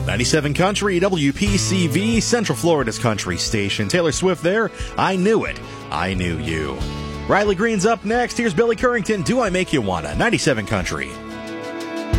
97 Country, WPCV, Central Florida's country station. Taylor Swift there. I Knew It. I Knew You. Riley Green's up next. Here's Billy Currington. Do I Make You Wanna? 97 Country.